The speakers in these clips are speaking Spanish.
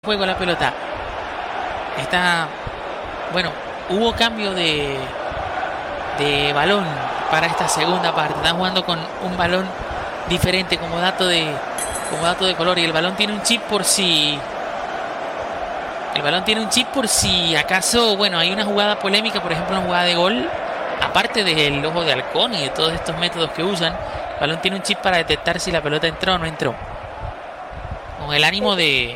Juego la pelota. Bueno, hubo cambio de balón para esta segunda parte. Están jugando con un balón diferente como dato de color. Y el balón tiene un chip por si. Acaso, bueno, hay una jugada polémica, por ejemplo, una jugada de gol. Aparte del ojo de halcón y de todos estos métodos que usan, el balón tiene un chip para detectar si la pelota entró o no entró. Con el ánimo de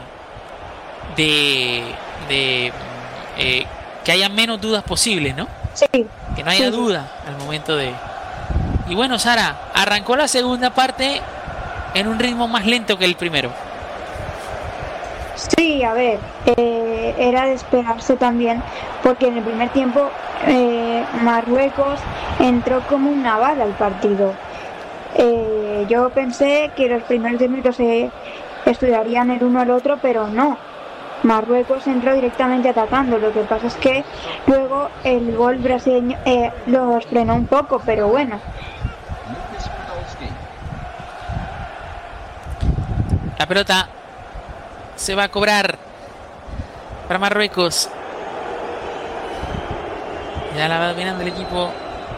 que haya menos dudas posibles, ¿no? Sí. Que no haya duda al momento de... Y bueno, Sara, arrancó la segunda parte en un ritmo más lento que el primero. Sí, a ver, era de esperarse también, porque en el primer tiempo Marruecos entró como una bala al partido. Yo pensé que los primeros 10 minutos se estudiarían el uno al otro, pero no. Marruecos entró directamente atacando. Lo que pasa es que luego el gol brasileño los frenó un poco, pero bueno. La pelota se va a cobrar para Marruecos. Ya la va dominando el equipo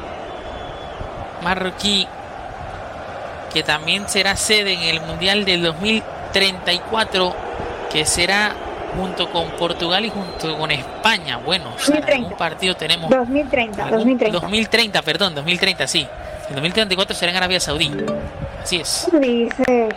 marroquí, que también será sede en el Mundial del 2034, que será junto con Portugal y junto con España. Bueno, Sara, un partido tenemos 2030, perdón, 2030, sí. El 2034 será en Arabia Saudí. Así es. ¿Qué dices?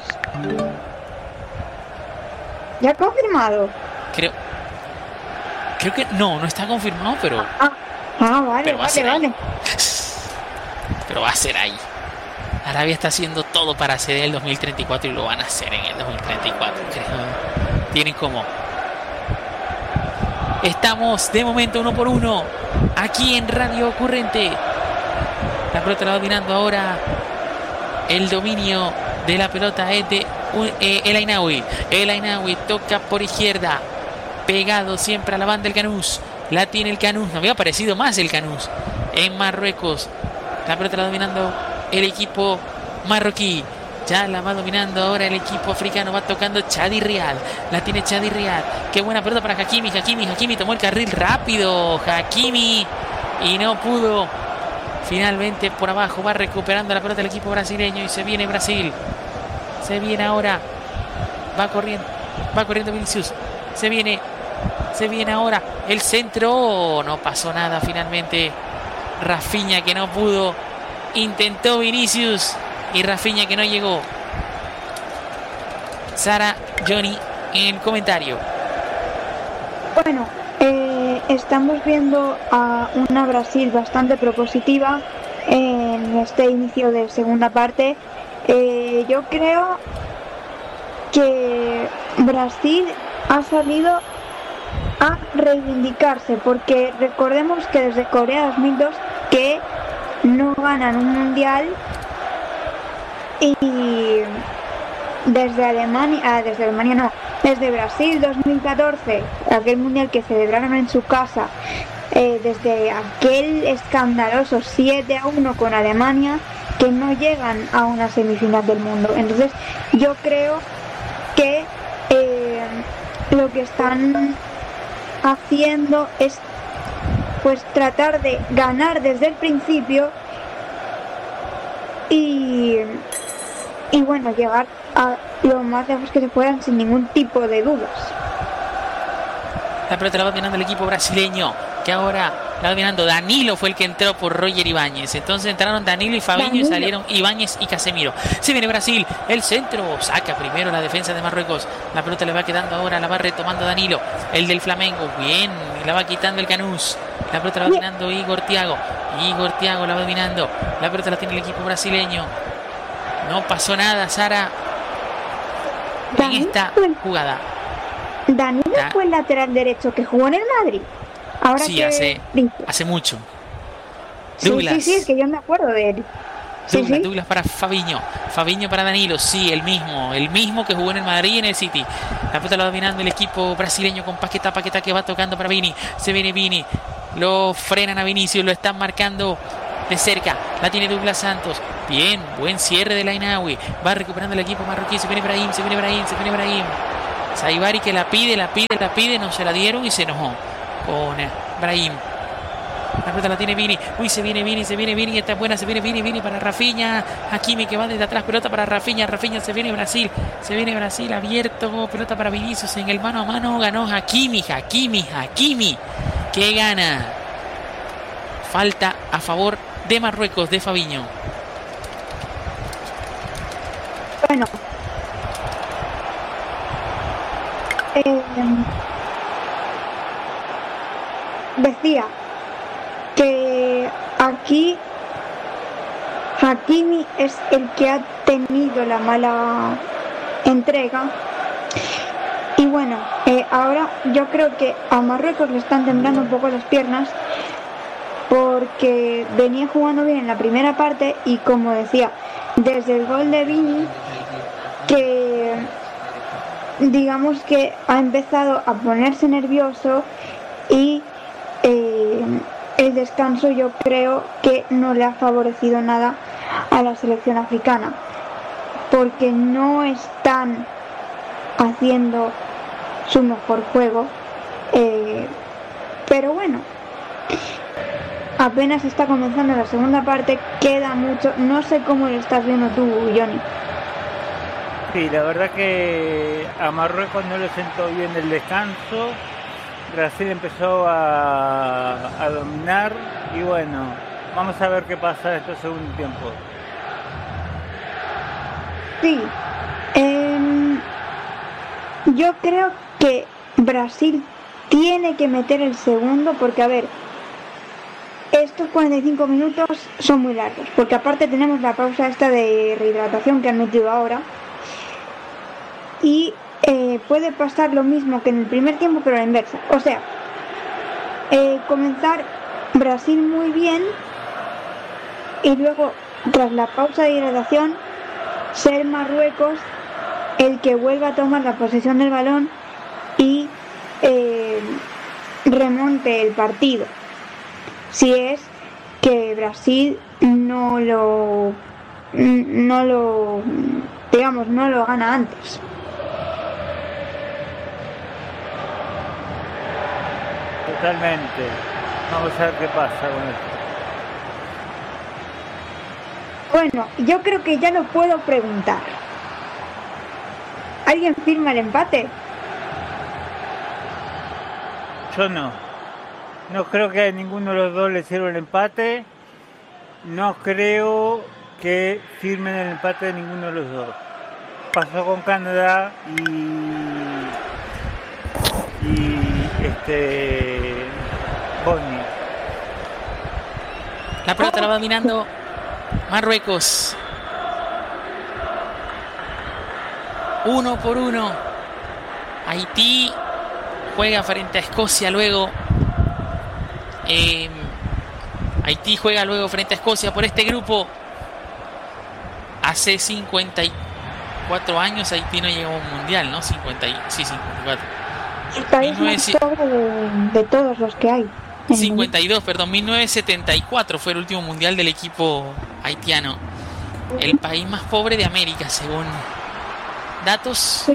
¿Ya confirmado? Creo que no está confirmado, pero... Vale. Pero va a ser ahí. Arabia está haciendo todo para hacer el 2034 y lo van a hacer en el 2034. Creo. Tienen como... Estamos de momento 1-1 aquí en Radio Ocurrente. La pelota la va dominando ahora. El dominio de la pelota es de El Ainaoui. El Ainaoui toca por izquierda, pegado siempre a la banda del Canús. La tiene el Canús. No había aparecido más el Canús en Marruecos. La pelota la va dominando el equipo marroquí. Ya la va dominando ahora el equipo africano. Va tocando Chadi Riad. La tiene Chadi Riad. Qué buena pelota para Hakimi. Hakimi tomó el carril rápido. Hakimi. Y no pudo. Finalmente por abajo va recuperando la pelota el equipo brasileño. Y se viene Brasil. Se viene ahora. Va corriendo Vinicius. Se viene ahora. El centro. No pasó nada finalmente. Rafinha, que no pudo. Intentó Vinicius. Y Rafinha, que no llegó. Sara, Johnny, en el comentario. Bueno, estamos viendo a una Brasil bastante propositiva en este inicio de segunda parte. Yo creo que Brasil ha salido a reivindicarse, porque recordemos que desde Corea 2002 que no ganan un mundial. Y desde Brasil 2014, aquel mundial que celebraron en su casa, desde aquel escandaloso 7-1 con Alemania, que no llegan a una semifinal del mundo. Entonces yo creo que lo que están haciendo es pues tratar de ganar desde el principio y bueno, llegar a lo más lejos que se puedan sin ningún tipo de dudas. La pelota la va dominando el equipo brasileño, que ahora la va dominando. Danilo fue el que entró por Roger Ibáñez. Entonces entraron Danilo y Fabinho y salieron Ibáñez y Casemiro. Se viene Brasil, el centro, saca primero la defensa de Marruecos. La pelota le va quedando ahora, la va retomando Danilo, el del Flamengo. Bien, la va quitando el Canús. La pelota la va dominando Igor Thiago la va dominando. La pelota la tiene el equipo brasileño. No pasó nada, Sara, en esta jugada. Danilo fue el lateral derecho que jugó en el Madrid. Ahora sí, que hace mucho. Douglas. Sí, es que yo me acuerdo de él. Douglas para Fabinho para Danilo, sí, el mismo que jugó en el Madrid y en el City. La pelota la va dominando el equipo brasileño con Paquetá que va tocando para Vini. Se viene Vini, lo frenan a Vinicius, lo están marcando de cerca. La tiene Douglas Santos. Bien, buen cierre de El Ainaoui. Va recuperando el equipo marroquí. Se viene Brahim. Saibari que la pide, no se la dieron y se enojó con Brahim. La pelota la tiene Vini. Uy, se viene Vini. Esta es buena, se viene Vini para Rafinha. Hakimi que va desde atrás, pelota para Rafinha. Se viene Brasil abierto. Pelota para Vinicius en el mano a mano. Ganó Hakimi. Que gana. Falta a favor de Marruecos, de Fabinho. Bueno. Decía que aquí Hakimi es el que ha tenido la mala entrega y bueno, ahora yo creo que a Marruecos le están temblando un poco las piernas porque venía jugando bien en la primera parte y como decía, desde el gol de Vini que digamos que ha empezado a ponerse nervioso y el descanso yo creo que no le ha favorecido nada a la selección africana porque no están haciendo su mejor juego, pero bueno, apenas está comenzando la segunda parte, queda mucho, no sé cómo lo estás viendo tú, Johnny. Sí, la verdad que a Marruecos no le sentó bien el descanso. Brasil empezó a dominar y bueno, vamos a ver qué pasa en este segundo tiempo. Sí, yo creo que Brasil tiene que meter el segundo porque a ver, estos 45 minutos son muy largos porque aparte tenemos la pausa esta de rehidratación que han metido ahora y puede pasar lo mismo que en el primer tiempo pero a la inversa, o sea, comenzar Brasil muy bien y luego tras la pausa de hidratación ser Marruecos el que vuelva a tomar la posesión del balón y remonte el partido si es que Brasil no lo gana antes. Totalmente. Vamos a ver qué pasa con esto. Bueno, yo creo que ya lo puedo preguntar. ¿Alguien firma el empate? Yo no. No creo que a ninguno de los dos le sirva el empate. No creo que firmen el empate de ninguno de los dos. Pasó con Canadá y Bosnia. La pelota la va dominando Marruecos. 1-1. Haití juega frente a Escocia luego. Haití juega luego frente a Escocia por este grupo. Hace 54 años Haití no llegó a un mundial, ¿no? 54. El país más pobre de todos los que hay. 52, perdón, 1974 fue el último mundial del equipo haitiano. El país más pobre de América, según datos, sí.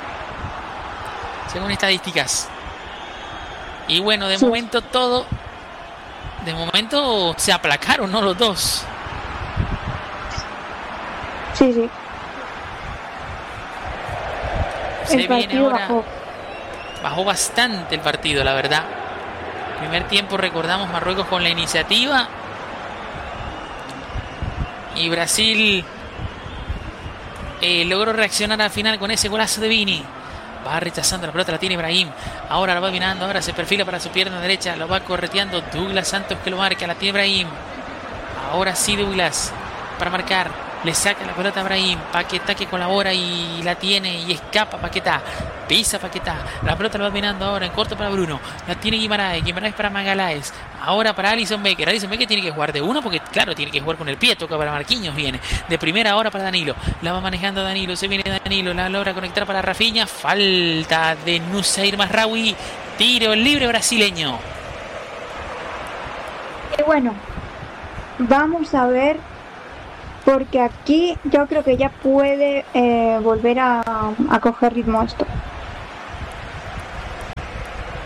Según estadísticas. Y bueno, de momento se aplacaron, ¿no? Los dos. Sí. Se viene ahora. Bajó bastante el partido, la verdad. Primer tiempo, recordamos, Marruecos con la iniciativa. Y Brasil logró reaccionar al final con ese golazo de Vini. Va rechazando la pelota, la tiene Brahim. Ahora la va dominando, ahora se perfila para su pierna derecha. Lo va correteando Douglas Santos que lo marca, la tiene Brahim. Ahora sí Douglas para marcar. Le saca la pelota a Brahim. Paquetá que colabora y la tiene y escapa Paquetá. Pisa Paquetá. La pelota la va dominando ahora en corto para Bruno. La tiene Guimaraes para Magaláes. Ahora para Alisson Becker. Alisson Becker tiene que jugar de uno porque, claro, tiene que jugar con el pie. Toca para Marquinhos, viene. De primera ahora para Danilo. La va manejando Danilo. Se viene Danilo. La logra conectar para Rafinha. Falta de Nusair Mazraoui. Tiro libre brasileño. Y bueno, vamos a ver. Porque aquí yo creo que ya puede volver a coger ritmo esto.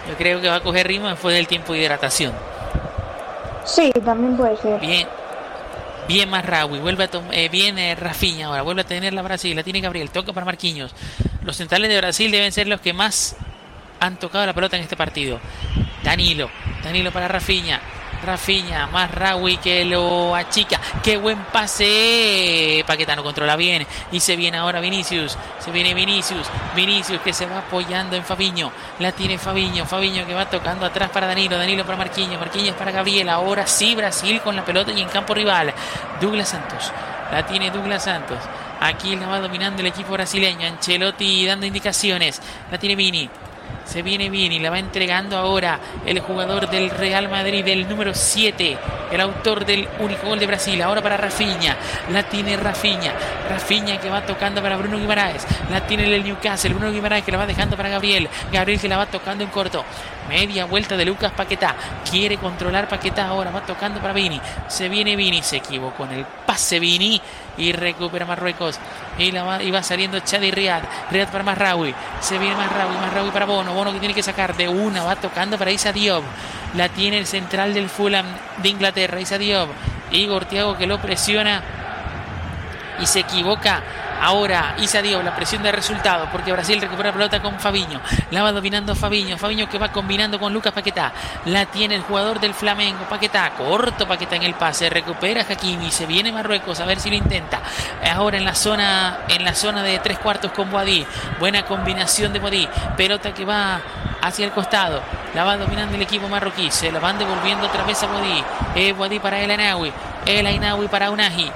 Yo creo que va a coger ritmo después del tiempo de hidratación. Sí, también puede ser. Bien Mazraoui, viene Rafinha ahora, vuelve a tener la Brasil, la tiene Gabriel, toca para Marquinhos. Los centrales de Brasil deben ser los que más han tocado la pelota en este partido. Danilo para Rafinha, Mazraoui que lo achica, qué buen pase, Paquetá no controla bien y se viene ahora Vinicius, Vinicius que se va apoyando en Fabinho, la tiene Fabinho que va tocando atrás para Danilo para Marquinhos para Gabriel, ahora sí Brasil con la pelota y en campo rival, Douglas Santos, la tiene Douglas Santos, aquí la va dominando el equipo brasileño, Ancelotti dando indicaciones, la tiene Vini. Se viene Vini, la va entregando ahora el jugador del Real Madrid, el número 7, el autor del único gol de Brasil. Ahora para Rafinha, la tiene Rafinha que va tocando para Bruno Guimaraes, la tiene el Newcastle, Bruno Guimaraes que la va dejando para Gabriel que la va tocando en corto. Media vuelta de Lucas Paquetá, quiere controlar Paquetá, ahora va tocando para Vini. Se viene Vini, se equivocó en el pase Vini y recupera Marruecos. Y va saliendo Chadi Riyad para Mazraoui. Se viene Mazraoui para Bono que tiene que sacar de una, va tocando para Issa Diop. La tiene el central del Fulham de Inglaterra, Issa Diop. Igor Thiago que lo presiona y se equivoca. Ahora Issa Diop, la presión de resultado, porque Brasil recupera la pelota con Fabinho. La va dominando Fabinho que va combinando con Lucas Paquetá. La tiene el jugador del Flamengo, Paquetá, corto Paquetá en el pase, recupera Hakimi, se viene Marruecos, a ver si lo intenta. Ahora en la zona de 3/4 con Boadí. Buena combinación de Boadí. Pelota que va hacia el costado. La va dominando el equipo marroquí. Se la van devolviendo otra vez a Boadí. Boadí para El Ainaoui para Unahi.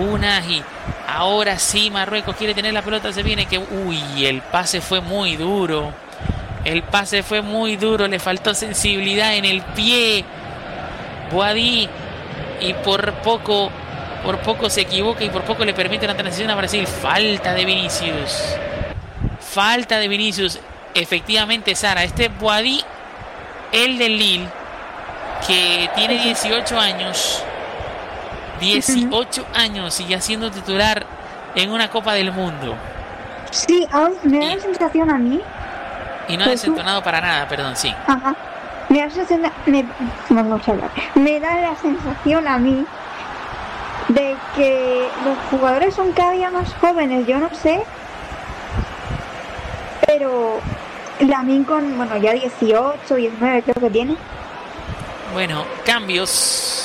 Ahora sí Marruecos quiere tener la pelota, se viene que el pase fue muy duro, le faltó sensibilidad en el pie Boadí y por poco se equivoca y por poco le permite la transición a Brasil. Falta de Vinicius, efectivamente Sara, este Boadí, el del Lille, que tiene 18 años sigue siendo titular en una Copa del Mundo. Sí, me da la sensación a mí. Y no ha desentonado para nada, perdón, sí. Ajá. Me da la sensación a mí de que los jugadores son cada día más jóvenes, yo no sé. Pero Lamine con, ya 18, 19 creo que tiene. Bueno, cambios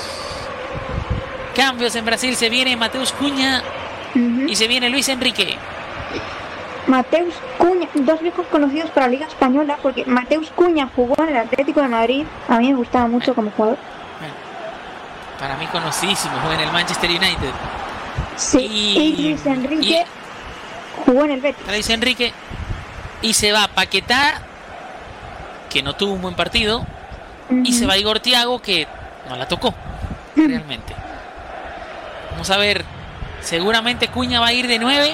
en Brasil. Se viene Mateus Cunha y se viene Luis Enrique. Mateus Cunha, dos viejos conocidos para la Liga Española, porque Mateus Cunha jugó en el Atlético de Madrid. A mí me gustaba mucho como jugador. Para mí conocidísimo, jugó en el Manchester United. Sí, y Luis Enrique jugó en el Betis. Luis Enrique y se va Paquetá, que no tuvo un buen partido, y se va Igor Thiago, que no la tocó realmente. Vamos a ver, seguramente Cunha va a ir de 9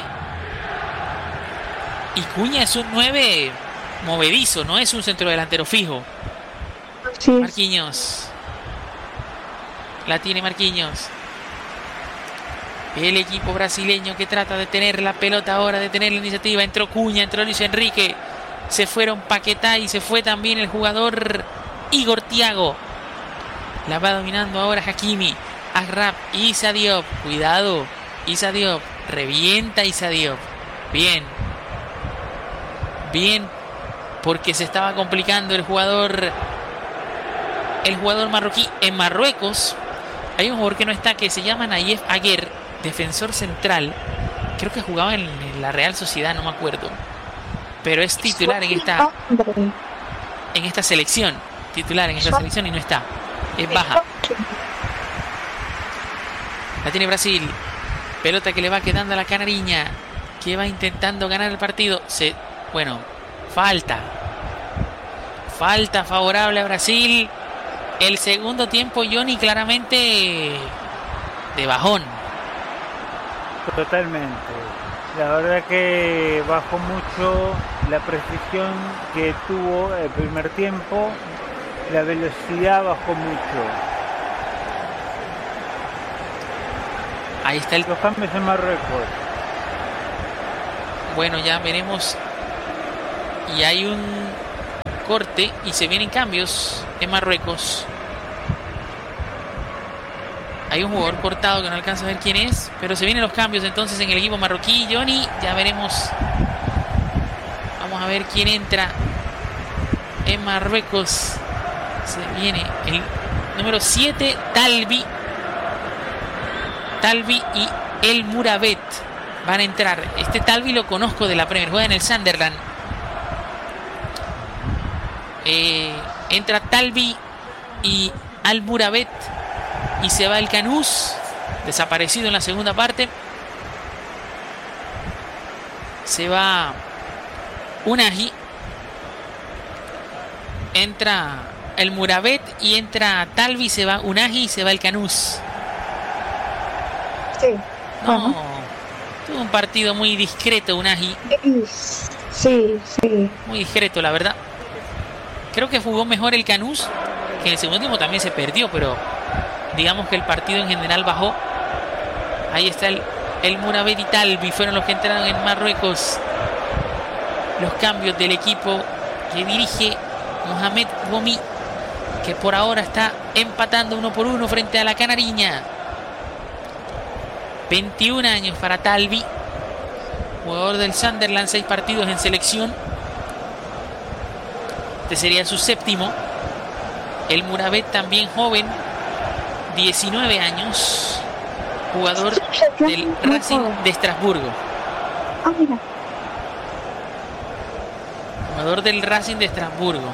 y Cunha es un 9 movedizo, no es un centrodelantero fijo. Sí. Marquinhos, la tiene Marquinhos, el equipo brasileño que trata de tener la pelota ahora, de tener la iniciativa. Entró Cunha, entró Luis Enrique, se fueron Paquetá y se fue también el jugador Igor Thiago. La va dominando ahora Hakimi. Agrap, Issa Diop, cuidado, Issa Diop, revienta Issa Diop. Bien, porque se estaba complicando el jugador marroquí. En Marruecos hay un jugador que no está, que se llama Nayef Aguer, defensor central, creo que jugaba en la Real Sociedad, no me acuerdo, pero es titular en esta selección, y no está, es baja. La tiene Brasil, pelota que le va quedando a la canariña, que va intentando ganar el partido. Falta favorable a Brasil. El segundo tiempo, Johnny, claramente de bajón. Totalmente. La verdad que bajó mucho la precisión que tuvo el primer tiempo. La velocidad bajó mucho. Ahí está los cambios en Marruecos. Bueno, ya veremos. Y hay un corte y se vienen cambios en Marruecos. Hay un jugador cortado que no alcanza a ver quién es, pero se vienen los cambios entonces en el equipo marroquí. Johnny, ya veremos. Vamos a ver quién entra en Marruecos. Se viene el número 7, Talbi y El Murabet van a entrar. Este Talbi lo conozco de la Premier, juega en el Sunderland. Entra Talbi y Al Murabet y se va el Canús, desaparecido en la segunda parte. Se va Unahi, entra el Murabet y entra Talbi, se va Unahi y se va el Canús. Sí. No, tuvo un partido muy discreto Unahi. Sí. Muy discreto, la verdad. Creo que jugó mejor el Canús, que en el segundo tiempo también se perdió, pero digamos que el partido en general bajó. Ahí está el Murabet y Talbi, fueron los que entraron en Marruecos. Los cambios del equipo que dirige Mohamed Gomi, que por ahora está empatando 1-1 frente a la Canariña. 21 años para Talbi, jugador del Sunderland, 6 partidos en selección. Este sería su séptimo. El Murabet también joven, 19 años, jugador del Racing de Estrasburgo. Ah, mira. Jugador del Racing de Estrasburgo.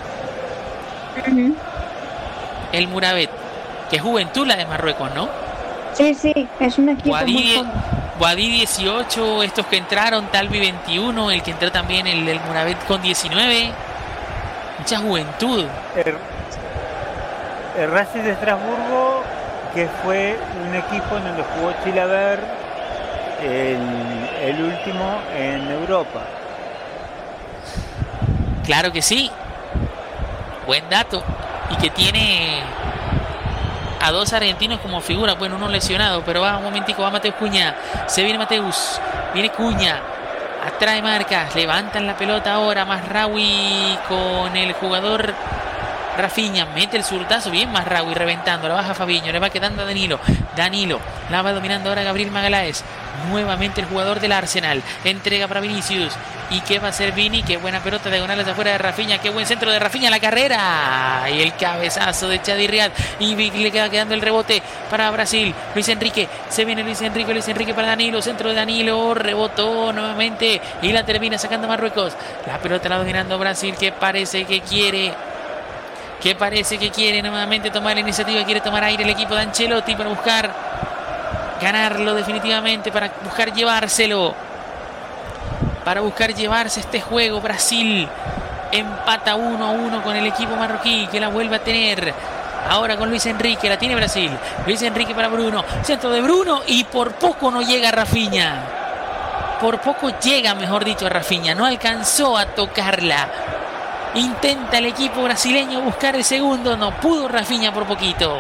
El Murabet. Qué juventud la de Marruecos, ¿no? Sí, es un equipo muy joven. Guadí 18, estos que entraron, Talbi 21, el que entró también el Murabet con 19. Mucha juventud. El Racing de Estrasburgo, que fue un equipo en donde jugó Chilavert, el último en Europa. Claro que sí. Buen dato. Y que tiene a 2 argentinos como figura. Bueno, uno lesionado, pero va un momentico, va Mateus Cuña. Se viene Mateus. Viene Cuña. Atrae marcas. Levantan la pelota ahora. Masraoui con el jugador Rafinha. Mete el zurdazo. Bien Masraoui reventando. La baja Fabiño. Le va quedando a Danilo. La va dominando ahora Gabriel Magaláes. Nuevamente el jugador del Arsenal. Entrega para Vinicius. ¿Y qué va a hacer Vini? Qué buena pelota diagonal hacia afuera de Rafinha. Qué buen centro de Rafinha. La carrera. Y el cabezazo de Chadi Riad. Y le queda quedando el rebote para Brasil. Luis Enrique. Se viene Luis Enrique para Danilo. Centro de Danilo. Rebotó nuevamente. Y la termina sacando Marruecos. La pelota la dominando Brasil. Que parece que quiere nuevamente tomar la iniciativa. Quiere tomar aire el equipo de Ancelotti para buscar ganarlo definitivamente, para buscar llevárselo, para buscar llevarse este juego. Brasil empata 1-1 con el equipo marroquí, que la vuelve a tener ahora con Luis Enrique. La tiene Brasil. Luis Enrique para Bruno, centro de Bruno, y por poco no llega Rafinha. Por poco llega, mejor dicho, a Rafinha. No alcanzó a tocarla. Intenta el equipo brasileño buscar el segundo. No pudo Rafinha por poquito.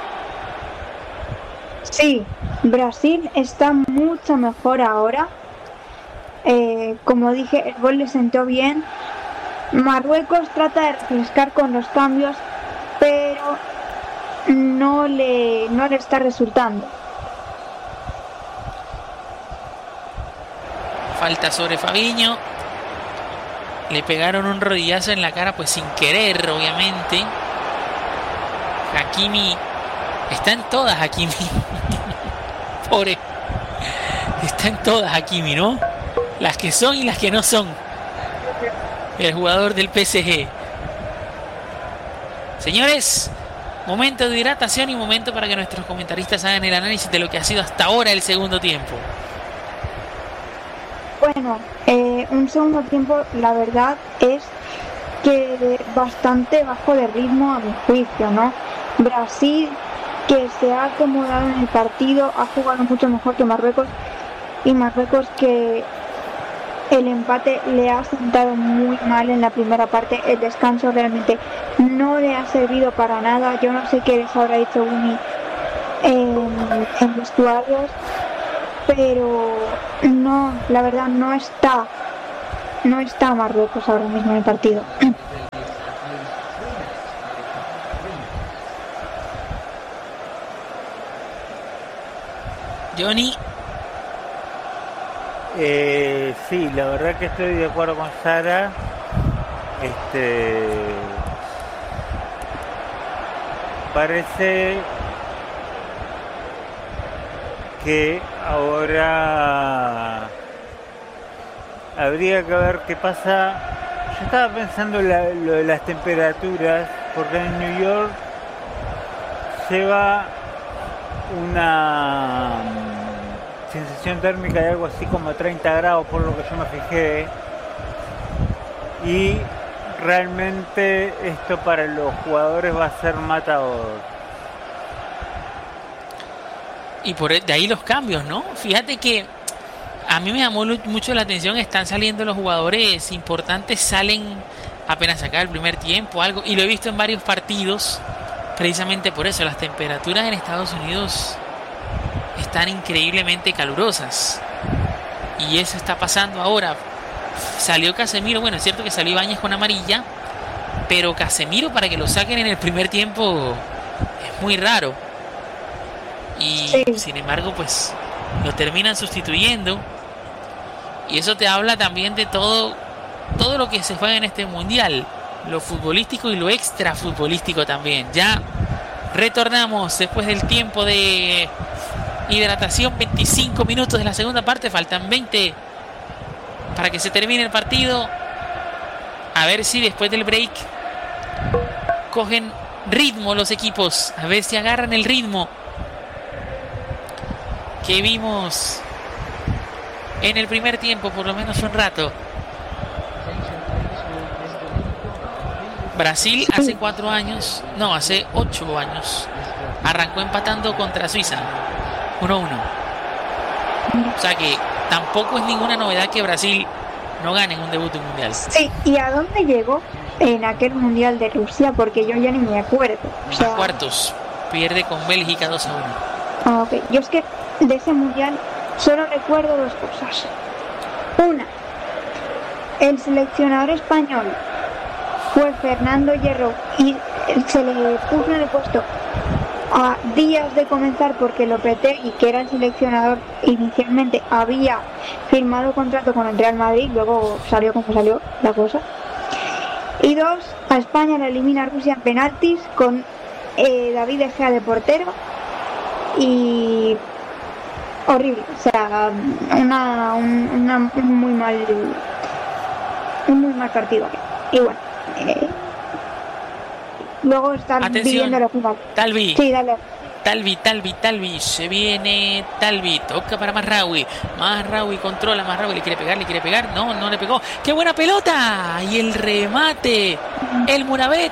Sí, Brasil está mucho mejor ahora. Como dije, el gol le sentó bien. Marruecos trata de refrescar con los cambios, pero no le está resultando. Falta sobre Fabiño. Le pegaron un rodillazo en la cara, pues sin querer, obviamente. Hakimi. Está en todas Hakimi. Pobre. Está en todas Hakimi, ¿no? Las que son y las que no son. El jugador del PSG. Señores, momento de hidratación y momento para que nuestros comentaristas hagan el análisis de lo que ha sido hasta ahora el segundo tiempo. Bueno, un segundo tiempo, la verdad es que bastante bajo de ritmo a mi juicio, ¿no? Brasil, que se ha acomodado en el partido, ha jugado mucho mejor que Marruecos, y Marruecos, que el empate le ha sentado muy mal en la primera parte. El descanso realmente no le ha servido para nada. Yo no sé qué les habrá dicho Uni en vestuarios, pero no, la verdad no está Marruecos ahora mismo en el partido. Johnny. Sí, la verdad que estoy de acuerdo con Sara. Parece que ahora habría que ver qué pasa. Yo estaba pensando lo de las temperaturas, porque en New York lleva una sensación térmica de algo así como 30 grados, por lo que yo me fijé, y realmente esto para los jugadores va a ser matador. Y de ahí los cambios, ¿no? Fíjate que a mí me llamó mucho la atención, están saliendo los jugadores importantes, salen apenas acá el primer tiempo, algo, y lo he visto en varios partidos, precisamente por eso, las temperaturas en Estados Unidos están increíblemente calurosas, y eso está pasando ahora. Salió Casemiro, bueno, es cierto que salió Ibáñez con amarilla, pero Casemiro para que lo saquen en el primer tiempo es muy raro, y sí, sin embargo pues lo terminan sustituyendo. Y eso te habla también de todo lo que se juega en este mundial, lo futbolístico y lo extra futbolístico también. Ya retornamos después del tiempo de hidratación, 25 minutos de la segunda parte, faltan 20 para que se termine el partido. A ver si después del break cogen ritmo los equipos, a ver si agarran el ritmo que vimos en el primer tiempo, por lo menos un rato. Brasil hace 4 años, no, hace 8 años, arrancó empatando contra Suiza 1-1. O sea que tampoco es ninguna novedad que Brasil no gane en un debut mundial. Sí, ¿y a dónde llegó en aquel mundial de Rusia? Porque yo ya ni me acuerdo. O sea, a cuartos, pierde con Bélgica 2-1. Ah, ok. Yo es que de ese mundial solo recuerdo 2 cosas. Una, el seleccionador español fue Fernando Hierro y se le puso en el puesto a días de comenzar porque Lopetegui, que era el seleccionador inicialmente, había firmado contrato con el Real Madrid, luego salió como salió la cosa. Y 2, a España la elimina Rusia en penaltis con David De Gea de portero, y horrible, o sea, un muy mal partido. Y bueno, luego están viviendo la final. Talvi. Sí, dale. Talvi, se viene Talvi, toca para Mazraoui, controla, Mazraoui le quiere pegar, no le pegó, ¡qué buena pelota! Y el remate, el Mouravet,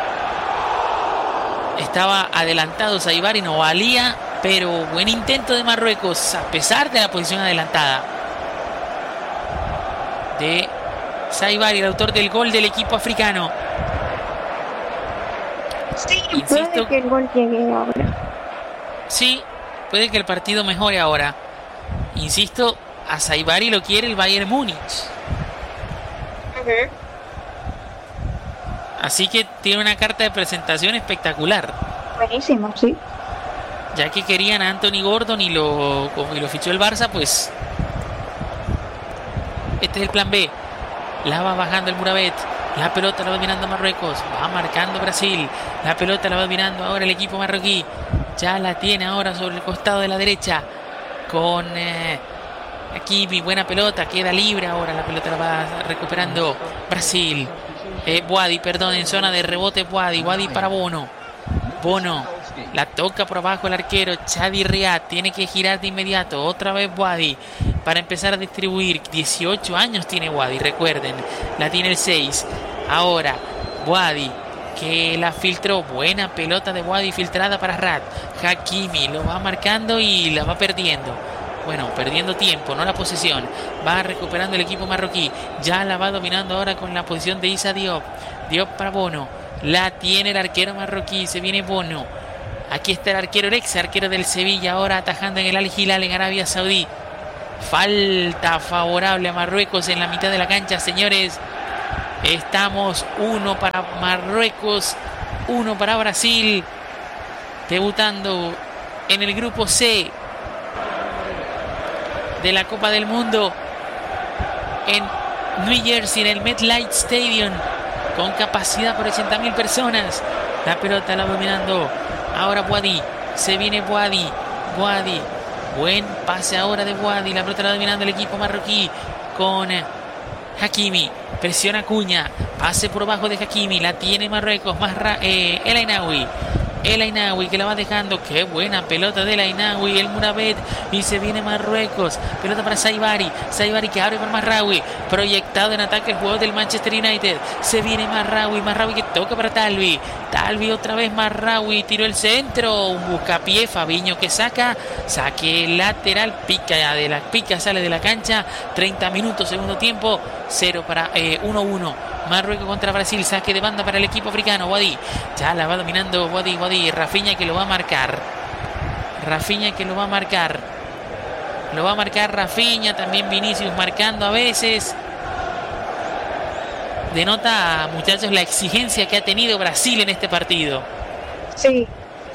estaba adelantado Saibari, no valía, pero buen intento de Marruecos, a pesar de la posición adelantada de Saibari, el autor del gol del equipo africano. Sí, puede que el gol llegue ahora. Sí, puede que el partido mejore ahora. Insisto, a Saibari lo quiere el Bayern Múnich. Así que tiene una carta de presentación espectacular. Buenísimo, sí. Ya que querían a Anthony Gordon y lo fichó el Barça, pues este es el plan B. La va bajando el Mouravet. La pelota la va dominando Marruecos. Va marcando Brasil. La pelota la va dominando ahora el equipo marroquí. Ya la tiene ahora sobre el costado de la derecha. Con aquí mi buena pelota. Queda libre ahora. La pelota la va recuperando Brasil. Boadi, perdón, en zona de rebote Boadi. Boadi para Bono. La toca por abajo el arquero Chadi Riad. Tiene que girar de inmediato. Otra vez Boadi para empezar a distribuir. 18 años tiene Boadi, recuerden. La tiene el 6. Ahora Boadi, que la filtró. Buena pelota de Boadi filtrada para Rad. Hakimi lo va marcando y la va perdiendo. Bueno, perdiendo tiempo, no la posesión. Va recuperando el equipo marroquí. Ya la va dominando ahora con la posición de Issa Diop. Diop para Bono. La tiene el arquero marroquí. Se viene Bono. Aquí está el arquero, el ex arquero del Sevilla, ahora atajando en el Al Hilal en Arabia Saudí. Falta favorable a Marruecos en la mitad de la cancha, señores. Estamos 1 para Marruecos, 1 para Brasil. Debutando en el grupo C de la Copa del Mundo en New Jersey, en el MetLife Stadium, con capacidad por 80.000 personas. La pelota la va dominando ahora Boadi. Se viene Boadi. Buen pase ahora de Boadi. La pelota la dominando el equipo marroquí con Hakimi. Presiona Acuña. Pase por abajo de Hakimi. La tiene Marruecos. El Ainaoui que la va dejando. Qué buena pelota del Ainaoui. El Mourabet. Y se viene Marruecos. Pelota para Saibari. Saibari que abre para Mazraoui. Proyectado en ataque el jugador del Manchester United. Se viene Mazraoui. Mazraoui que toca para Talvi. Talvi otra vez Mazraoui. Tiró el centro. Un buscapié. Fabiño que saca. Saque lateral. Pica sale de la cancha. 30 minutos segundo tiempo. 1-1. Marruecos contra Brasil. Saque de banda para el equipo africano. Boadi. Ya la va dominando Boadi. Rafinha que lo va a marcar. Lo va a marcar Rafinha. También Vinicius marcando a veces. Denota, muchachos, la exigencia que ha tenido Brasil en este partido. Sí.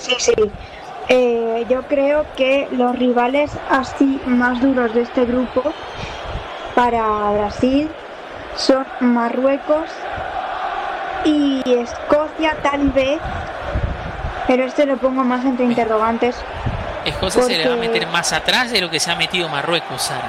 Yo creo que los rivales así más duros de este grupo para Brasil son Marruecos y Escocia, tal vez, pero lo pongo más entre interrogantes. Escocia se le va a meter más atrás de lo que se ha metido Marruecos, Sara.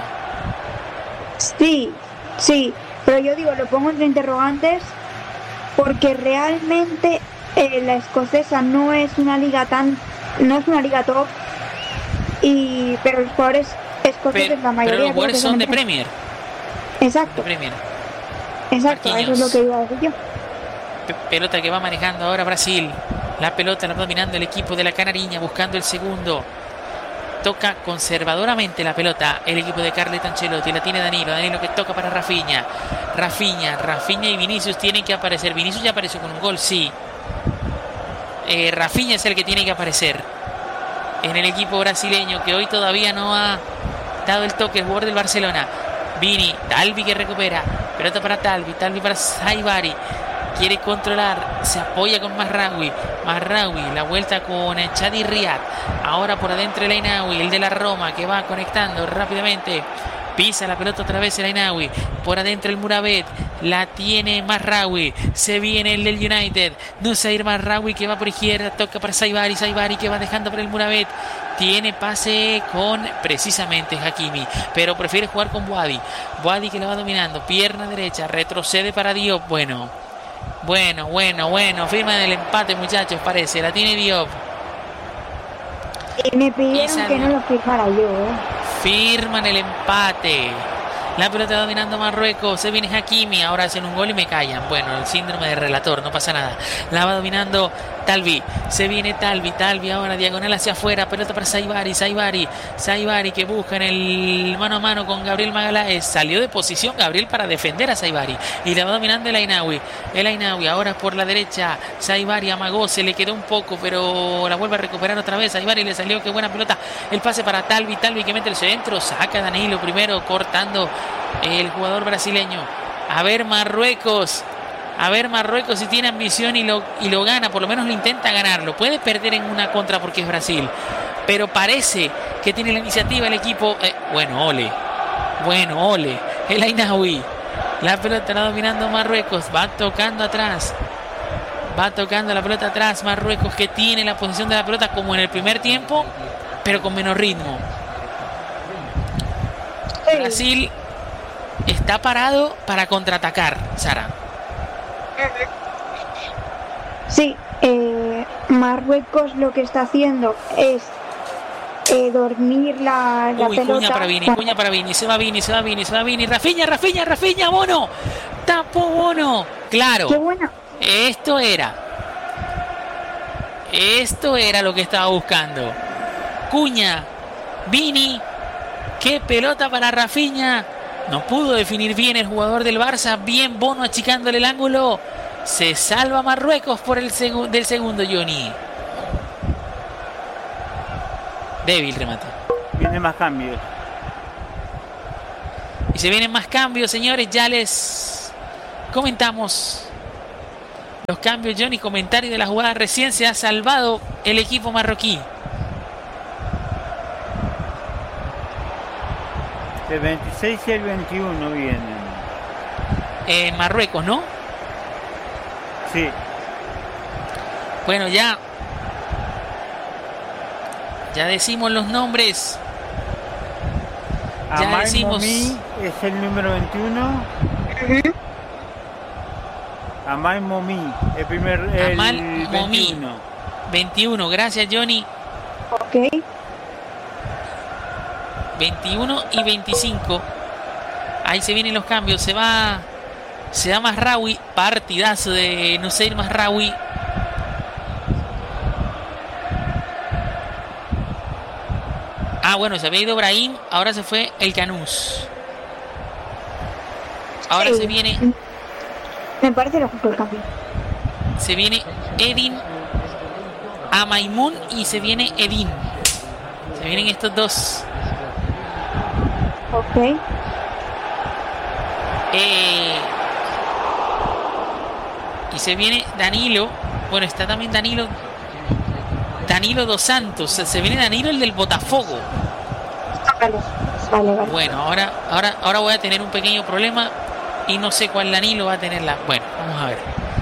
Sí, pero yo digo, lo pongo entre interrogantes porque realmente la escocesa no es una liga top, pero los jugadores escoceses, la mayoría pero los jugadores son de Premier. Exacto. Exacto, eso es lo que iba a decir yo. Pelota que va manejando ahora Brasil. La pelota la va dominando el equipo de la Canariña, buscando el segundo. Toca conservadoramente la pelota el equipo de Carleto Ancelotti. La tiene Danilo que toca para Rafinha y Vinicius tienen que aparecer. Vinicius ya apareció con un gol, sí. Rafinha es el que tiene que aparecer en el equipo brasileño, que hoy todavía no ha dado el toque. El jugador del Barcelona. Vini, Talvi que recupera. Pelota para Talvi para Saibari. Quiere controlar, se apoya con Mazraoui, la vuelta con Chadi Riad. Ahora por adentro el Ainaoui, el de la Roma, que va conectando rápidamente. Pisa la pelota otra vez el Ainaoui. Por adentro el Mourabet. La tiene Mazraoui. Se viene el del United. No se va a ir Mazraoui, que va por izquierda. Toca para Saibari que va dejando para el Mourabet. Tiene pase con precisamente Hakimi, pero prefiere jugar con Boadi que la va dominando. Pierna derecha. Retrocede para Diop. Bueno. Firman el empate, muchachos, parece. La tiene Diop. Y me pidieron que no lo firmara yo. Firman el empate. La pelota dominando Marruecos. Se viene Hakimi. Ahora hacen un gol y me callan. Bueno, el síndrome de relator, no pasa nada. La va dominando Talvi. Se viene Talvi ahora diagonal hacia afuera. Pelota para Saibari que busca en el mano a mano con Gabriel Magaláes. Salió de posición Gabriel para defender a Saibari. Y la va dominando el Ainaoui ahora por la derecha. Saibari amagó, se le quedó un poco, pero la vuelve a recuperar otra vez. Saibari le salió, qué buena pelota. El pase para Talvi que mete el centro. Saca Danilo primero, cortando el jugador brasileño. A ver Marruecos si tiene ambición y lo gana, por lo menos lo intenta ganarlo. Puede perder en una contra porque es Brasil, pero parece que tiene la iniciativa el equipo. Bueno, ole. El Ainaoui. La pelota la dominando Marruecos. Va tocando la pelota atrás Marruecos, que tiene la posición de la pelota como en el primer tiempo, pero con menos ritmo. Brasil está parado para contraatacar, Sara. Sí, Marruecos lo que está haciendo es dormir la pelota. Cuña para Vini, se va Vini. Rafinha, Bono. Tapó Bono. Claro. Qué bueno. Esto era lo que estaba buscando. Cuña, Vini. Qué pelota para Rafinha. No pudo definir bien el jugador del Barça. Bien Bono achicándole el ángulo. Se salva Marruecos por del segundo, Johnny. Débil remate. Vienen más cambios. Y se vienen más cambios, señores. Ya les comentamos los cambios, Johnny. Comentario de la jugada. Recién se ha salvado el equipo marroquí. El 26 y el 21 vienen. Marruecos, ¿no? Sí. Bueno, ya decimos los nombres. Ya Amay decimos. Momi es el número 21. Amay Momi, el 21. 21, gracias Johnny. Ok. 21 y 25. Ahí se vienen los cambios. Se va Mazraoui. Partidazo de Nusseir Mazraoui. Bueno, se había ido Brahim. Ahora se fue el Canús. Ahora Sí. se viene. Me parece lo justo el cambio. Se viene Edin Amaimun y se viene Edin. Se vienen estos dos. Ok. Y se viene Danilo. Bueno, está también Danilo dos Santos. Se viene Danilo, el del Botafogo. Vale. Bueno, ahora voy a tener un pequeño problema y no sé cuál Danilo va a tenerla. Bueno, vamos a ver.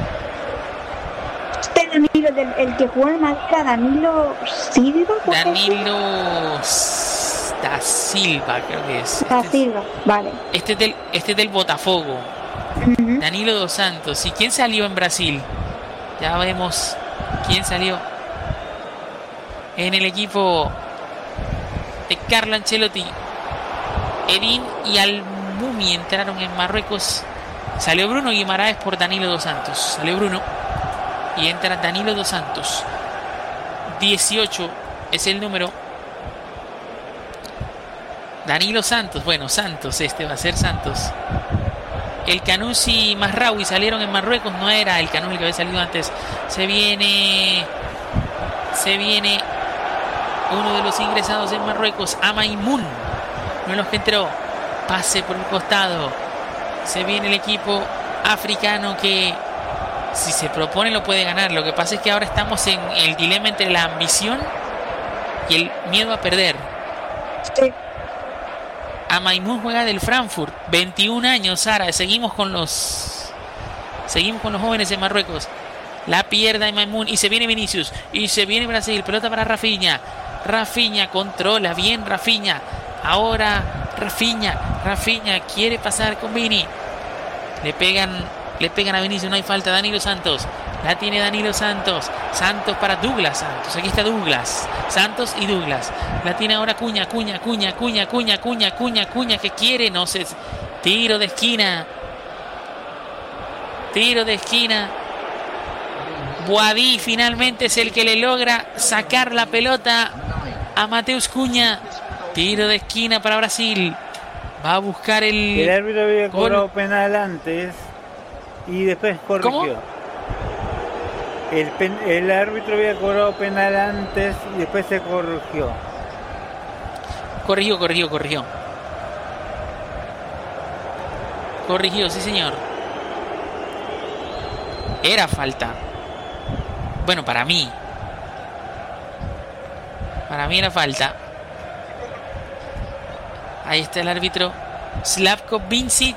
Este Danilo, el que jugó en Madrid, era Danilo Silva. Danilo da Silva, creo que es. Da Silva, vale. Este es del Botafogo. Ujú. Danilo dos Santos. ¿Y quién salió en Brasil? Ya vemos quién salió en el equipo de Carlo Ancelotti. Edin y Al-Mumi entraron en Marruecos. Salió Bruno Guimaraes por Danilo dos Santos. Salió Bruno y entra Danilo dos Santos. 18 es el número. Danilo Santos. Bueno, Santos, este va a ser Santos. El Canús y Mazraoui salieron en Marruecos. No era el Canús el que había salido antes. Se viene uno de los ingresados en Marruecos, Amaimun, uno de los que entró. Pase por el costado. Se viene el equipo africano que, si se propone, lo puede ganar. Lo que pasa es que ahora estamos en el dilema entre la ambición y el miedo a perder. Sí. Amaimun juega del Frankfurt, 21 años, Sara. Seguimos con los jóvenes en Marruecos. La pierde Amaimun y se viene Vinicius y se viene Brasil. Pelota para Rafinha. Rafinha controla bien Rafinha. Ahora Rafinha quiere pasar con Vini. Le pegan a Vinicius, no hay falta. Danilo Santos. La tiene Danilo Santos. Santos para Douglas Santos. Aquí está Douglas. Santos y Douglas. La tiene ahora Cuña. Cuña que quiere. No sé. Tiro de esquina. Boadí finalmente es el que le logra sacar la pelota a Mateus Cuña. Tiro de esquina para Brasil. Va a buscar El árbitro había gol. cobrado penal antes y después corrigió. ¿Cómo? El árbitro había cobrado penal antes y después se corrigió. Corrigió. Corrigió, sí señor. Era falta. Bueno, para mí era falta. Ahí está el árbitro Slavko Vincic,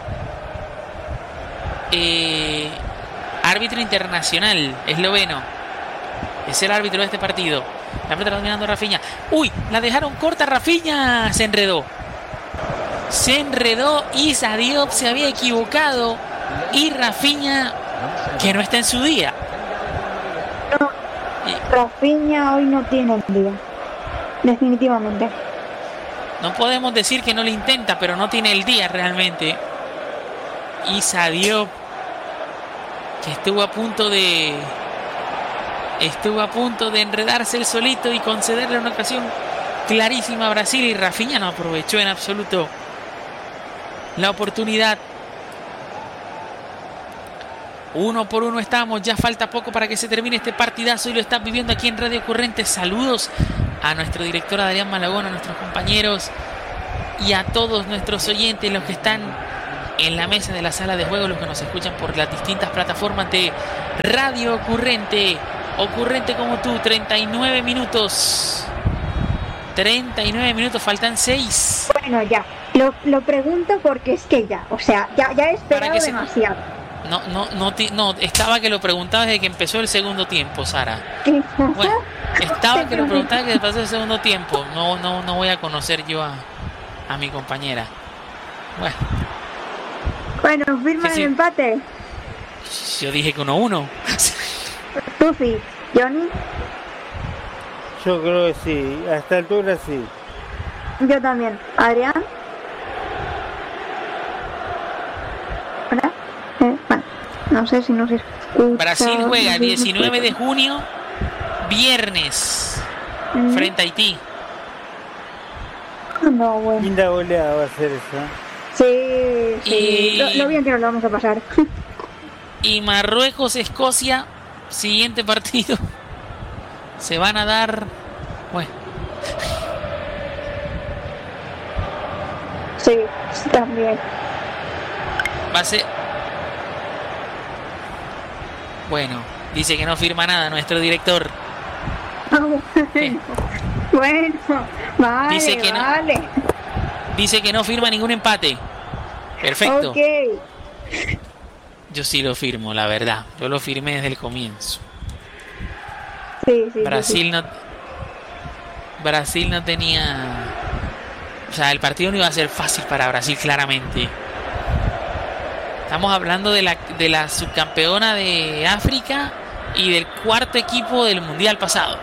árbitro internacional esloveno. Es el árbitro de este partido. La pelota dominando Rafinha. ¡Uy! La dejaron corta. Rafinha se enredó. Issa Diop se había equivocado. Y Rafinha, que no está en su día. Rafinha hoy no tiene el día. Definitivamente. No podemos decir que no lo intenta, pero no tiene el día realmente. Issa Diop, que estuvo a punto de enredarse el solito y concederle una ocasión clarísima a Brasil, y Rafinha no aprovechó en absoluto la oportunidad. 1-1 estamos, ya falta poco para que se termine este partidazo y lo estás viviendo aquí en Radio Currente. Saludos a nuestro director Adrián Malagón, a nuestros compañeros y a todos nuestros oyentes, los que están en la mesa de la sala de juego, los que nos escuchan por las distintas plataformas de Radio Currente. Ocurrente como tú. 39 minutos, faltan 6. Bueno, ya. Lo pregunto porque es que ya, o sea, ya he esperado demasiado. No, estaba que lo preguntaba desde que empezó el segundo tiempo, Sara. Bueno, estaba que lo preguntaba desde que pasó el segundo tiempo. No voy a conocer yo a mi compañera. Bueno, firma el empate. Yo dije que 1-1. Tú sí, Johnny. Yo creo que sí, a esta altura sí. Yo también. Adrián. ¿Hola? Bueno, no sé si nos escucha. Brasil juega 19 de junio, viernes, frente a Haití. No, bueno. Linda goleada va a ser esa. Sí. Lo bien que nos lo vamos a pasar. Y Marruecos-Escocia, siguiente partido. Se van a dar. Bueno. Sí, también. Va a ser. Bueno, dice que no firma nada nuestro director. Bueno, vale, dice que vale. Dice que no firma ningún empate. Perfecto. Okay. Yo sí lo firmo, la verdad. Yo lo firmé desde el comienzo. Sí. Brasil no tenía. O sea, el partido no iba a ser fácil para Brasil, claramente. Estamos hablando de la subcampeona de África y del cuarto equipo del Mundial pasado.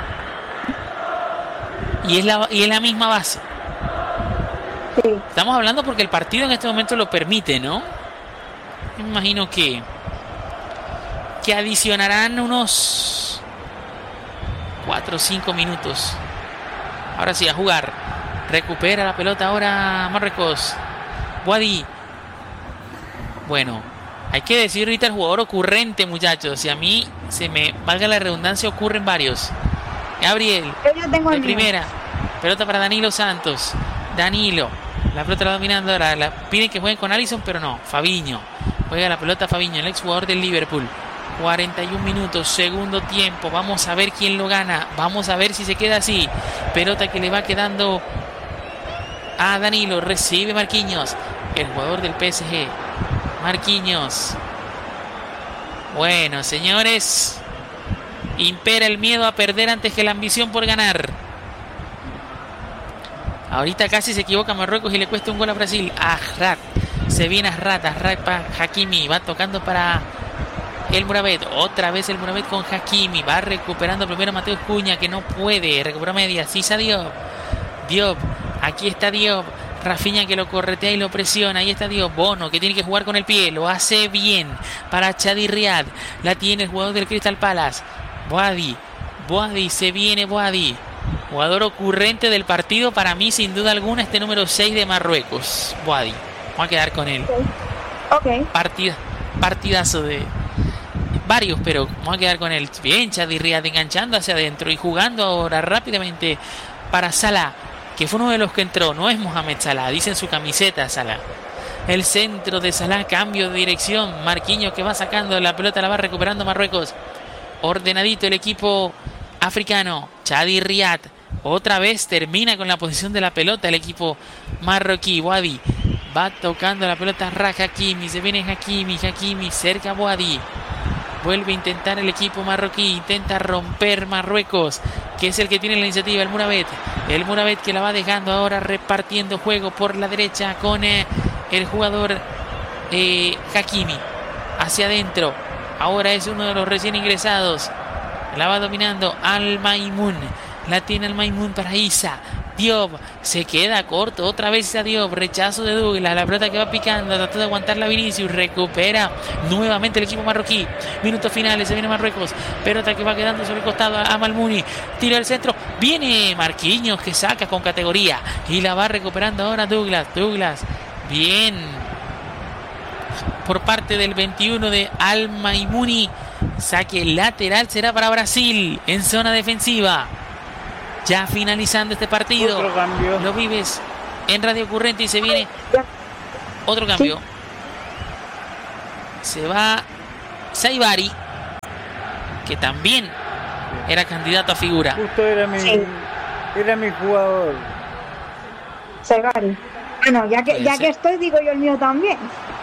Y es la misma base. Sí. Estamos hablando porque el partido en este momento lo permite, ¿no? Me imagino que adicionarán unos 4 o 5 minutos. Ahora sí, a jugar. Recupera la pelota ahora Marruecos. Boadi. Bueno, hay que decir ahorita el jugador ocurrente, muchachos. Y a mí, valga la redundancia, ocurren varios. Gabriel, de primera. Pelota para Danilo Santos. Danilo. La pelota la dominando ahora. Piden que jueguen con Alisson, pero no. Fabinho. Juega la pelota Fabinho, el exjugador del Liverpool. 41 minutos, segundo tiempo. Vamos a ver quién lo gana. Vamos a ver si se queda así. Pelota que le va quedando a Danilo. Recibe Marquinhos, el jugador del PSG. Marquinhos. Bueno, señores, impera el miedo a perder antes que la ambición por ganar. Ahorita casi se equivoca Marruecos y le cuesta un gol a Brasil. Ajrat. Se viene Ajrat para Hakimi. Va tocando para el Mouravet. Otra vez el Mouravet con Hakimi. Va recuperando primero Mateus Cunha, que no puede. Recupera media. Sisa Diop. Aquí está Diop. Rafinha que lo corretea y lo presiona. Ahí está Diop. Bono que tiene que jugar con el pie. Lo hace bien para Chadi Riad. La tiene el jugador del Crystal Palace. Boadi. Se viene Boadi. Jugador ocurrente del partido para mí, sin duda alguna, este número 6 de Marruecos. Boadi. Vamos a quedar con él. Okay. Partidazo de varios, pero vamos a quedar con él. Bien, Chadi Riad enganchando hacia adentro y jugando ahora rápidamente para Salah, que fue uno de los que entró. No es Mohamed Salah, dice en su camiseta Salah. El centro de Salah, cambio de dirección. Marquinhos que va sacando la pelota, la va recuperando Marruecos. Ordenadito el equipo africano. Chadi Riad otra vez termina con la posición de la pelota el equipo marroquí. Boadi va tocando la pelota Hakimi. Se viene Hakimi cerca Boadi. Vuelve a intentar el equipo marroquí. Intenta romper Marruecos, que es el que tiene la iniciativa. El Mouravet que la va dejando ahora, repartiendo juego por la derecha con el jugador Hakimi. Hacia adentro. Ahora es uno de los recién ingresados. La va dominando Al Maimun. La tiene Al Maimun para Isa. Diop se queda corto. Otra vez a Diop. Rechazo de Douglas. La pelota que va picando. Trató de aguantar la Vinicius. Recupera nuevamente el equipo marroquí. Minutos finales. Se viene Marruecos. Pelota que va quedando sobre el costado a Malmouni. Tira al centro. Viene Marquinhos que saca con categoría. Y la va recuperando ahora Douglas. Bien. Por parte del 21 de Al Maimun. Saque lateral será para Brasil en zona defensiva. Ya finalizando este partido. Otro cambio. Lo vives en Radio Currente y se viene otro cambio. Se va Saibari, que también era candidato a figura. Justo era mi jugador. Saibari. Bueno, ya Puede que ser. estoy, digo yo el mío también.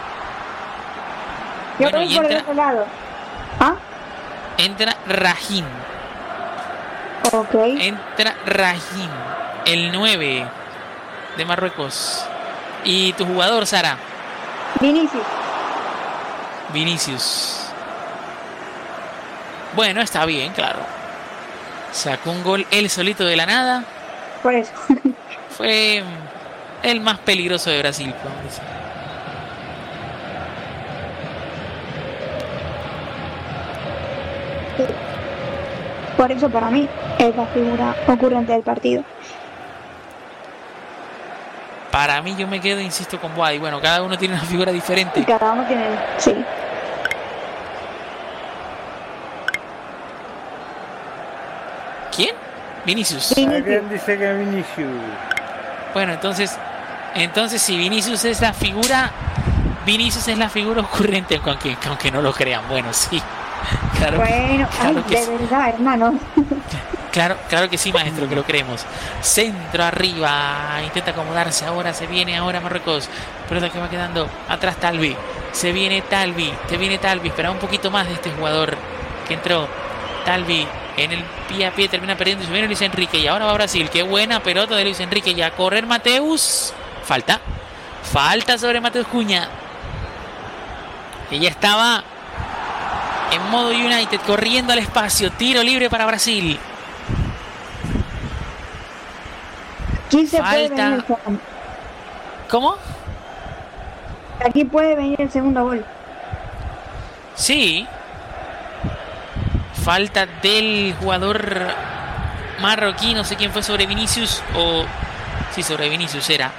Yo Bueno, voy y por el entra- otro lado. ¿Ah? Entra Rahim. Ok. Entra Rahim, el 9 de Marruecos. Y tu jugador, Sara. Vinicius. Vinicius. Bueno, está bien, claro. Sacó un gol él solito de la nada. Por eso. Fue el más peligroso de Brasil, podemos decir. Por eso para mí es la figura ocurrente del partido. Para mí, yo me quedo, insisto, con Boadi. Bueno, cada uno tiene una figura diferente. Y cada uno tiene. Sí. ¿Quién? Vinicius. Alguien dice que Vinicius. Bueno, entonces si Vinicius es la figura ocurrente, aunque no lo crean. Bueno, sí. Claro, Bueno, claro ay, que de sí. verdad, hermano. Claro que sí, maestro, que lo creemos. Centro arriba, intenta acomodarse ahora, se viene ahora Marruecos. Pelota que va quedando atrás Talvi. Se viene Talvi, espera un poquito más de este jugador que entró. Talvi en el pie a pie termina perdiendo y se viene Luis Enrique. Y ahora va Brasil, qué buena pelota de Luis Enrique. Y a correr Mateus. Falta sobre Mateus Cunha. Ella estaba en modo United, corriendo al espacio. Tiro libre para Brasil. Aquí se puede Falta. venir el segundo. ¿Cómo? Aquí puede venir el segundo gol. Sí. Falta del jugador marroquí, no sé quién fue, sobre Vinicius o... Sí, sobre Vinicius era.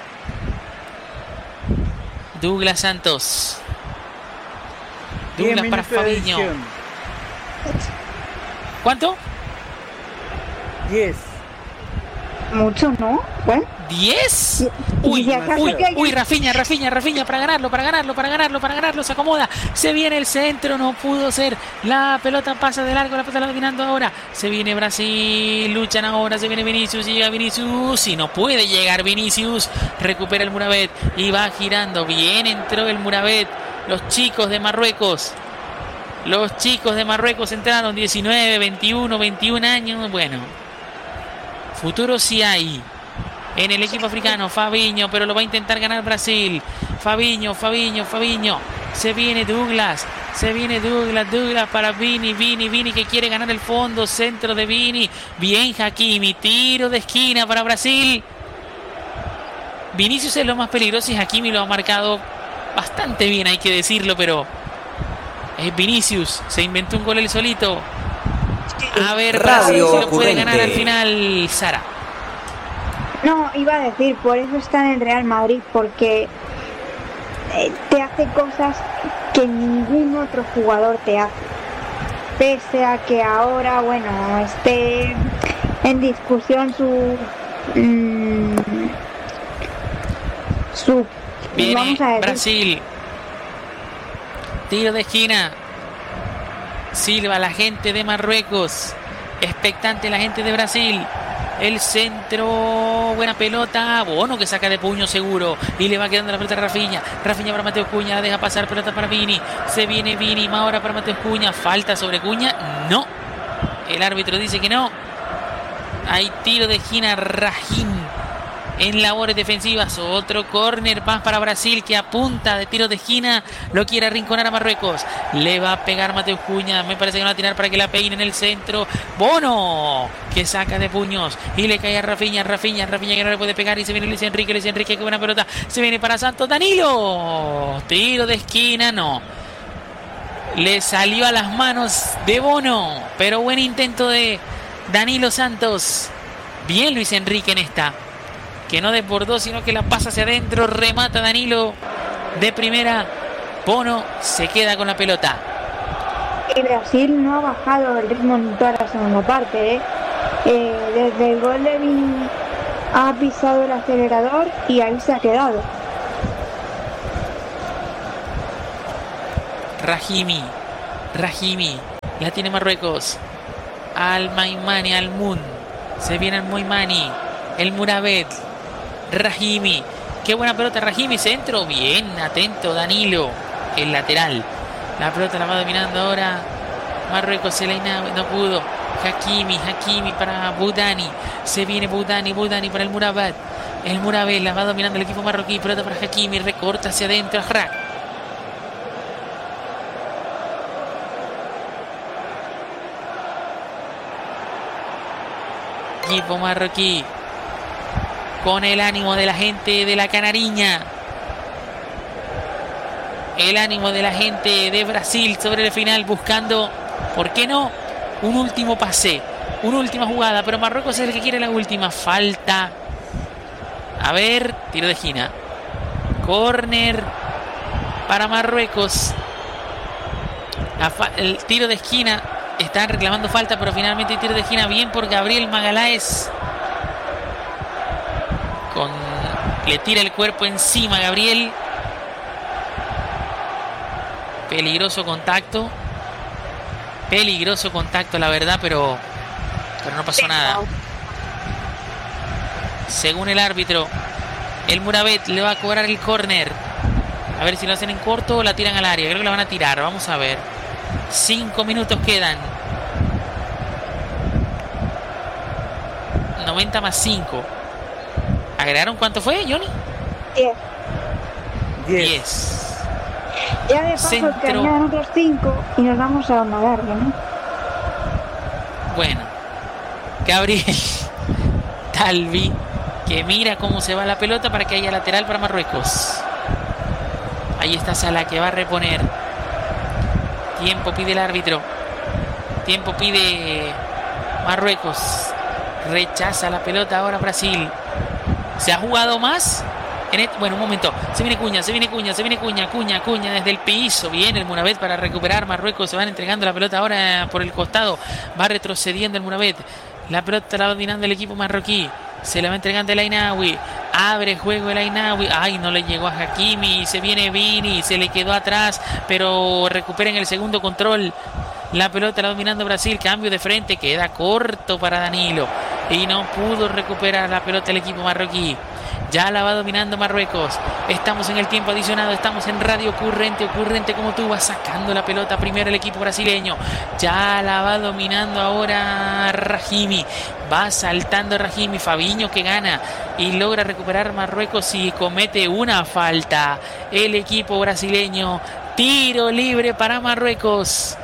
Douglas Santos. 10 Douglas para minutos de Fabinho. edición. ¿Cuánto? 10. Mucho, ¿no? Bueno. ¿10? Y Uy, si acaso que hay- Rafinha, para ganarlo, se acomoda, se viene el centro, no pudo ser, la pelota pasa de largo, la pelota la dominando ahora, se viene Brasil, luchan ahora, se viene Vinicius, llega Vinicius, y no puede llegar Vinicius, recupera el Mouravet, y va girando, bien entró el Mouravet, los chicos de Marruecos entraron, 19, 21 años, bueno, futuro sí hay. En el equipo africano, Fabinho, pero lo va a intentar ganar Brasil. Fabinho. Se viene Douglas para Vini que quiere ganar el fondo. Centro de Vini. Bien Hakimi, tiro de esquina para Brasil. Vinicius es lo más peligroso y Hakimi lo ha marcado bastante bien, hay que decirlo, pero es Vinicius. Se inventó un gol él solito. A ver, Brasil Radio si lo puede ganar al Ocurrente. final, Sara. No, iba a decir, por eso está en el Real Madrid, porque te hace cosas que ningún otro jugador te hace. Pese a que ahora, bueno, esté en discusión su Viene vamos a decir, Brasil. Tiro de esquina. Silva la gente de Marruecos. Expectante la gente de Brasil. El centro, buena pelota, Bono que saca de puño seguro y le va quedando la pelota a Rafinha para Mateus Cunha, la deja pasar, pelota para Vini, se viene Vini, ahora para Mateus Cunha, falta sobre Cunha, no, el árbitro dice que no, hay tiro de esquina, Rahim en labores defensivas, otro córner más para Brasil que apunta de tiro de esquina, lo quiere arrinconar a Marruecos, le va a pegar Mateus Cunha, me parece que va a tirar para que la peine en el centro, Bono que saca de puños y le cae a Rafinha que no le puede pegar y se viene Luis Enrique, qué buena pelota, se viene para Santos, Danilo, tiro de esquina, no, le salió a las manos de Bono, pero buen intento de Danilo Santos, bien Luis Enrique en esta, que no desbordó, sino que la pasa hacia adentro, remata Danilo de primera, Bono se queda con la pelota. y Brasil no ha bajado el ritmo en toda la segunda parte, desde el gol de Vini ha pisado el acelerador y ahí se ha quedado. Rahimi, la tiene Marruecos, al Maimani, al Mun, se viene el Moimani, el Mouravet, Rahimi, Qué buena pelota Rahimi, centro. Bien, atento Danilo, el lateral. La pelota la va dominando ahora Marruecos. El Ainaoui no pudo. Hakimi para Boudani. Se viene Boudani para el Murabat. El Murabat la va dominando el equipo marroquí. Pelota para Hakimi, recorta hacia adentro a Hrak. Equipo marroquí con el ánimo de la gente de la Canariña, el ánimo de la gente de Brasil sobre el final, buscando, ¿por qué no?, un último pase, una última jugada, pero Marruecos es el que quiere la última. Falta, a ver, tiro de esquina, córner para Marruecos. El tiro de esquina, están reclamando falta, pero finalmente el tiro de esquina, bien por Gabriel Magaláes. Le tira el cuerpo encima Gabriel. Peligroso contacto la verdad, pero no pasó nada. Según el árbitro, el Murabat le va a cobrar el córner. A ver si lo hacen en corto o la tiran al área. Creo que la van a tirar, vamos a ver. 5 minutos quedan. 90 más 5. ¿Agregaron cuánto fue, Johnny? 10. Ya de paso que añadan otros 5 y nos vamos a una larga, ¿no? Bueno, Gabriel Talvi, que mira cómo se va la pelota para que haya lateral para Marruecos. Ahí está Salah, que va a reponer. Tiempo pide el árbitro. Tiempo pide Marruecos. Rechaza la pelota ahora Brasil. Se ha jugado más. Bueno, un momento. Se viene Cuña desde el piso. Viene el Murabat para recuperar. Marruecos se van entregando la pelota ahora por el costado. Va retrocediendo el Murabat. La pelota la va dominando el equipo marroquí. Se la va entregando el Ainaoui. Abre juego el Ainaoui. Ay, no le llegó a Hakimi. Se viene Vini. Se le quedó atrás. Pero recuperen el segundo control. La pelota la va dominando Brasil. Cambio de frente. Queda corto para Danilo. Y no pudo recuperar la pelota el equipo marroquí. Ya la va dominando Marruecos. Estamos en el tiempo adicionado. Estamos en Radio Ocurrente. Ocurrente como tú. Va sacando la pelota primero el equipo brasileño. Ya la va dominando ahora Rahimi. Va saltando Rahimi. Fabinho que gana y logra recuperar Marruecos y comete una falta el equipo brasileño. Tiro libre para Marruecos.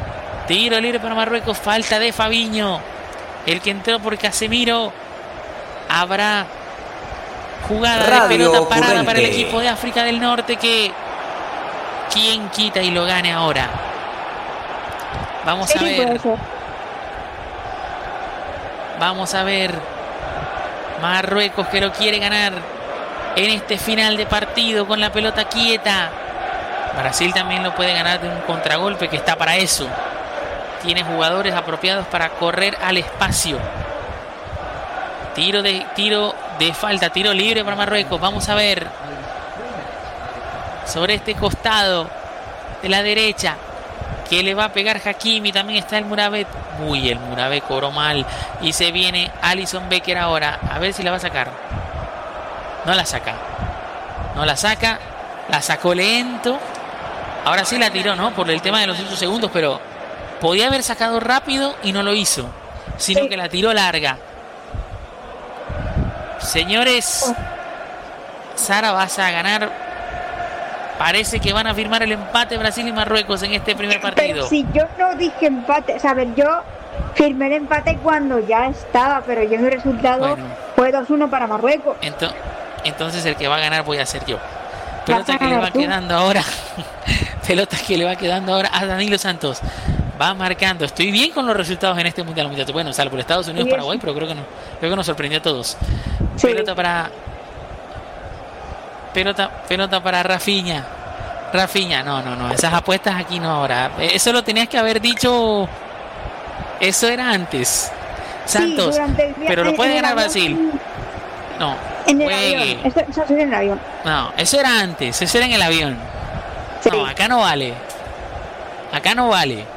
Falta de Fabinho, el que entró por Casemiro. Habrá jugada de pelota parada para el equipo de África del Norte, que quién quita y lo gane ahora. Vamos a ver. Marruecos, que lo quiere ganar en este final de partido con la pelota quieta. Brasil también lo puede ganar de un contragolpe, que está para eso. Tiene jugadores apropiados para correr al espacio. Tiro de falta, tiro libre para Marruecos. Vamos a ver. Sobre este costado de la derecha, que le va a pegar Hakimi. También está el Murabat. Uy, el Murabat cobró mal. Y se viene Alisson Becker ahora. A ver si la va a sacar. No la saca. La sacó lento. Ahora sí la tiró, ¿no? Por el tema de los 8 segundos, pero podía haber sacado rápido y no lo hizo, sino que la tiró larga. Señores, Sara, vas a ganar. Parece que van a firmar el empate Brasil y Marruecos en este primer partido. Pero si yo no dije empate, a ver, yo firmé el empate cuando ya estaba, pero yo mi resultado fue 2-1 para Marruecos. Entonces el que va a ganar voy a ser yo. Pelota que le va quedando ahora. Pelota que le va quedando ahora a Danilo Santos. Va marcando. Estoy bien con los resultados en este mundial, muchachos. Bueno, salvo por Estados Unidos, Paraguay, pero creo que nos sorprendió a todos. Sí. Pelota para Rafinha. No. Esas apuestas aquí no ahora. Eso lo tenías que haber dicho. Eso era antes. Santos. Pero lo puede ganar Brasil. No. En el avión. Eso era en el avión. No, eso era antes. Eso era en el avión. Sí. No, acá no vale.